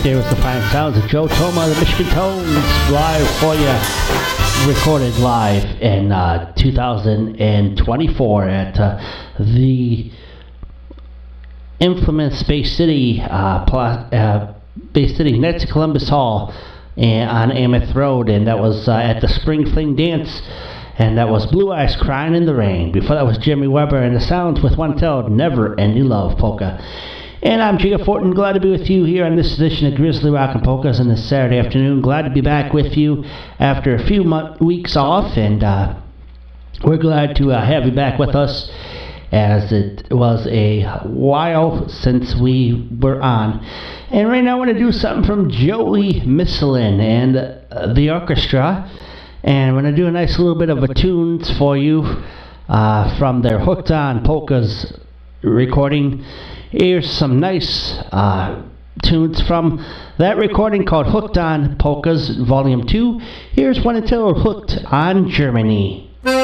there was the fine sounds of Joe Toma, the Michigan Tones, live for you, recorded live in 2024 at the infamous Bay City, next to Columbus Hall on Amherst Road, and that was at the Spring Fling Dance, and that was Blue Eyes Crying in the Rain. Before that was Jimmy Weber and the Sounds with One Telled Never Ending Love Polka. And I'm Jigga Fortin, glad to be with you here on this edition of Grizzly Rock and Polkas on this Saturday afternoon. Glad to be back with you after a few weeks off, and we're glad to have you back with us, as it was a while since we were on. And right now I want to do something from Joey Misselin and the orchestra, and I'm going to do a nice little bit of a tunes for you from their Hooked On Polkas recording. Here's some nice tunes from that recording called Hooked On Polkas Volume 2. Here's one entitled Hooked on Germany.